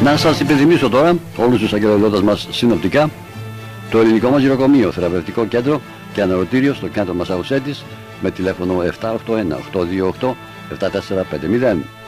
Να σας υπενθυμίσω τώρα όλους τους αγγελοδότες μας συνοπτικά το ελληνικό μας γυροκομείο, θεραπευτικό κέντρο και αναρωτήριο στο κέντρο Μασαουσέτης με τηλέφωνο 781 828 7450.